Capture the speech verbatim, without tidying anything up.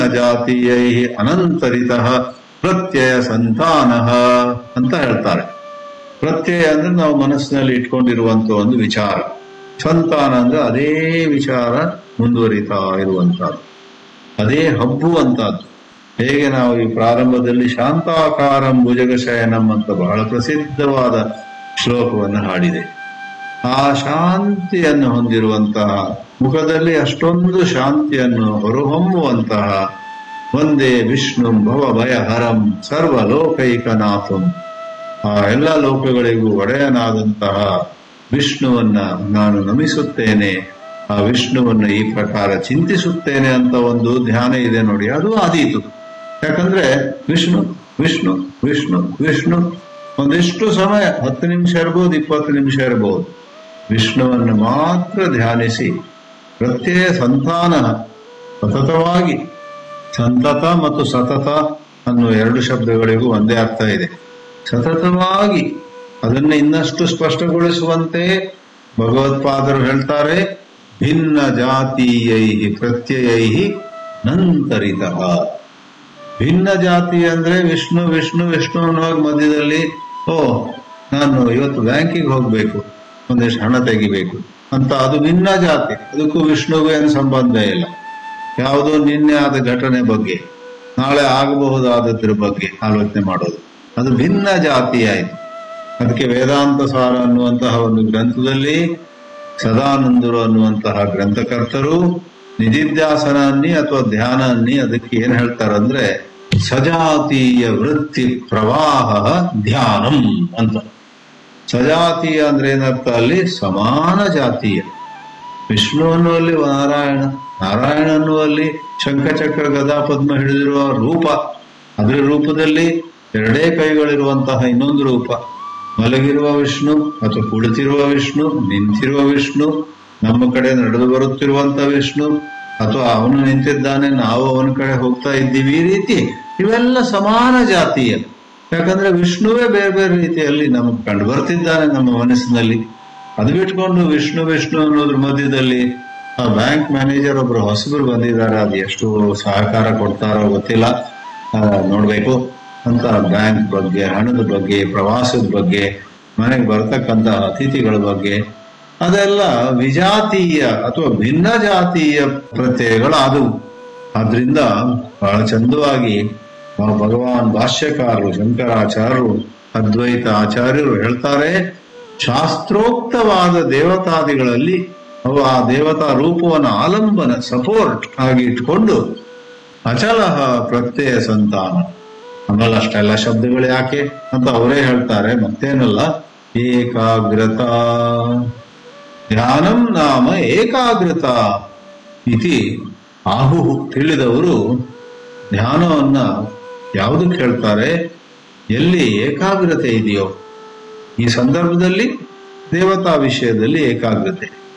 ಜಾತೀಯೈ ಅನಂತರಿತಃ ಪ್ರತ್ಯಯ ಸಂತಾನಃ ಅಂತ ಹೇಳ್ತಾರೆ. ಪ್ರತ್ಯಯ ಅಂದ್ರೆ ನಾವು ಮನಸ್ಸಿನಲ್ಲಿ ಇಟ್ಕೊಂಡಿರುವಂತ ಒಂದು ವಿಚಾರ, ಸಂತಾನ ಅಂದ್ರೆ ಅದೇ ವಿಚಾರ ಮುಂದುವರಿತಾ ಇರುವಂತಹದ್ದು, ಅದೇ ಹಬ್ಬುವಂತಹದ್ದು. ಹೇಗೆ ನಾವು ಈ ಪ್ರಾರಂಭದಲ್ಲಿ ಶಾಂತಾಕಾರಂ ಭುಜಗಶಯನಂ ಅಂತ ಬಹಳ ಪ್ರಸಿದ್ಧವಾದ ಶ್ಲೋಕವನ್ನು ಹಾಡಿದೆ. ಆ ಶಾಂತಿಯನ್ನು ಹೊಂದಿರುವಂತಹ, ಮುಖದಲ್ಲಿ ಅಷ್ಟೊಂದು ಶಾಂತಿಯನ್ನು ಹೊರಹೊಮ್ಮುವಂತಹ ಒಂದೇ ವಿಷ್ಣು ಭವ ಭಯ ಹರಂ ಸರ್ವಲೋಕೈಕನಾಥಂ, ಆ ಎಲ್ಲ ಲೋಕಗಳಿಗೂ ಒಡೆಯನಾದಂತಹ ವಿಷ್ಣುವನ್ನ ನಾನು ನಮಿಸುತ್ತೇನೆ, ಆ ವಿಷ್ಣುವನ್ನ ಈ ಪ್ರಕಾರ ಚಿಂತಿಸುತ್ತೇನೆ ಅಂತ ಒಂದು ಧ್ಯಾನ ಇದೆ ನೋಡಿ, ಅದು ಆದೀತು. ಯಾಕಂದ್ರೆ ವಿಷ್ಣು ವಿಷ್ಣು ವಿಷ್ಣು ವಿಷ್ಣು ಒಂದಿಷ್ಟು ಸಮಯ, ಹತ್ತು ನಿಮಿಷ ಇರ್ಬೋದು, ಇಪ್ಪತ್ತು ನಿಮಿಷ ಇರಬಹುದು, ವಿಷ್ಣುವನ್ನು ಮಾತ್ರ ಧ್ಯಾನಿಸಿ ಪ್ರತ್ಯಯ ಸಂತಾನ ಸತತವಾಗಿ, ಸಂತತ ಮತ್ತು ಸತತ ಅನ್ನುವ ಎರಡು ಶಬ್ದಗಳಿಗೂ ಒಂದೇ ಅರ್ಥ ಇದೆ. ಸತತವಾಗಿ ಅದನ್ನು ಇನ್ನಷ್ಟು ಸ್ಪಷ್ಟಗೊಳಿಸುವಂತೆ ಭಗವತ್ಪಾದರು ಹೇಳ್ತಾರೆ, ಭಿನ್ನ ಜಾತೀಯೈ ಪ್ರತ್ಯಯೈ ನಂತರಿತಃ. ಭಿನ್ನ ಜಾತಿ ಅಂದ್ರೆ ವಿಷ್ಣು ವಿಷ್ಣು ವಿಷ್ಣು ಅನ್ನುವಾಗ ಮಧ್ಯದಲ್ಲಿ ಓ ನಾನು ಇವತ್ತು ಬ್ಯಾಂಕಿಗೆ ಹೋಗ್ಬೇಕು, ಒಂದಿಷ್ಟು ಹಣ ತೆಗಿಬೇಕು ಅಂತ, ಅದು ಭಿನ್ನ ಜಾತಿ. ಅದಕ್ಕೂ ವಿಷ್ಣುಗೂ ಏನು ಸಂಬಂಧ ಇಲ್ಲ. ಯಾವುದೋ ನಿನ್ನೆ ಆದ ಘಟನೆ ಬಗ್ಗೆ, ನಾಳೆ ಆಗಬಹುದಾದದ್ರ ಬಗ್ಗೆ ಆಲೋಚನೆ ಮಾಡೋದು, ಅದು ಭಿನ್ನ ಜಾತಿ ಆಯಿತು. ಅದಕ್ಕೆ ವೇದಾಂತ ಸಾರ ಅನ್ನುವಂತಹ ಒಂದು ಗ್ರಂಥದಲ್ಲಿ ಸದಾನಂದರು ಅನ್ನುವಂತಹ ಗ್ರಂಥಕರ್ತರು ನಿಧಿಧ್ಯಾಸನ ಅನ್ನಿ ಅಥವಾ ಧ್ಯಾನ ಅನ್ನಿ ಅದಕ್ಕೆ ಏನ್ ಹೇಳ್ತಾರಂದ್ರೆ ಸಜಾತೀಯ ವೃತ್ತಿ ಪ್ರವಾಹ ಧ್ಯಾನಂ ಅಂತ. ಸಜಾತೀಯ ಅಂದ್ರೆ ಏನರ್ಥ, ಅಲ್ಲಿ ಸಮಾನ ಜಾತೀಯ. ವಿಷ್ಣು ಅನ್ನುವಲ್ಲಿ ನಾರಾಯಣ, ನಾರಾಯಣ ಅನ್ನುವಲ್ಲಿ ಶಂಖಚಕ್ರ ಗದಾ ಪದ್ಮ ಹಿಡಿದಿರುವ ರೂಪ, ಅದರ ರೂಪದಲ್ಲಿ ಎರಡೇ ಕೈಗಳಿರುವಂತಹ ಇನ್ನೊಂದು ರೂಪ, ಮಲಗಿರುವ ವಿಷ್ಣು ಅಥವಾ ಕುಳಿತಿರುವ ವಿಷ್ಣು, ನಿಂತಿರುವ ವಿಷ್ಣು, ನಮ್ಮ ಕಡೆ ನಡೆದು ಬರುತ್ತಿರುವಂತಹ ವಿಷ್ಣು, ಅಥವಾ ಅವನು ನಿಂತಿದ್ದಾನೆ ನಾವು ಅವನ ಕಡೆ ಹೋಗ್ತಾ ಇದ್ದೀವಿ, ಈ ರೀತಿ ಇವೆಲ್ಲ ಸಮಾನ ಜಾತೀಯ. ಯಾಕಂದ್ರೆ ವಿಷ್ಣುವೇ ಬೇರೆ ಬೇರೆ ರೀತಿಯಲ್ಲಿ ನಮಗೆ ಕಂಡು ಬರ್ತಿದ್ದಾನೆ ನಮ್ಮ ಮನಸ್ಸಿನಲ್ಲಿ. ಅದು ಬಿಟ್ಕೊಂಡು ವಿಷ್ಣು ವಿಷ್ಣು ಅನ್ನೋದ್ರ ಮಧ್ಯದಲ್ಲಿ ಆ ಬ್ಯಾಂಕ್ ಮ್ಯಾನೇಜರ್ ಒಬ್ರು ಹೊಸಬರು ಬಂದಿದ್ದಾರೆ, ಅದು ಎಷ್ಟು ಸಹಕಾರ ಕೊಡ್ತಾರೋ ಗೊತ್ತಿಲ್ಲ, ನೋಡ್ಬೇಕು ಅಂತ. ಬ್ಯಾಂಕ್ ಬಗ್ಗೆ, ಹಣದ ಬಗ್ಗೆ, ಪ್ರವಾಸದ ಬಗ್ಗೆ, ಮನೆಗೆ ಬರ್ತಕ್ಕಂತಹ ಅತಿಥಿಗಳ ಬಗ್ಗೆ, ಅದೆಲ್ಲ ವಿಜಾತೀಯ ಅಥವಾ ಭಿನ್ನ ಜಾತೀಯ ಪ್ರತ್ಯಯಗಳಾದವು. ಆದ್ರಿಂದ ಬಹಳ ಚಂದವಾಗಿ ಭಗವಾನ್ ಭಾಷ್ಯಕಾರರು ಶಂಕರಾಚಾರ್ಯರು ಅದ್ವೈತ ಆಚಾರ್ಯರು ಹೇಳ್ತಾರೆ, ಶಾಸ್ತ್ರೋಕ್ತವಾದ ದೇವತಾದಿಗಳಲ್ಲಿ ಅವು ಆ ದೇವತಾ ರೂಪವನ್ನು ಆಲಂಬನ ಸಪೋರ್ಟ್ ಆಗಿ ಇಟ್ಕೊಂಡು ಅಚಲಹ ಪ್ರತ್ಯಯ ಸಂತಾನ. ಆಮೇಲೆ ಅಷ್ಟೆಲ್ಲ ಶಬ್ದಗಳು ಯಾಕೆ ಅಂತ ಅವರೇ ಹೇಳ್ತಾರೆ, ಮತ್ತೇನಲ್ಲ, ಏಕಾಗ್ರತಾ ಧ್ಯಾನಂ ನಾಮ ಏಕಾಗ್ರತ ಇತಿ ಆಹು. ತಿಳಿದವರು ಧ್ಯಾನವನ್ನ ಯಾವುದಕ್ಕೆ ಹೇಳ್ತಾರೆ, ಎಲ್ಲಿ ಏಕಾಗ್ರತೆ ಇದೆಯೋ, ಈ ಸಂದರ್ಭದಲ್ಲಿ ದೇವತಾ ವಿಷಯದಲ್ಲಿ ಏಕಾಗ್ರತೆ.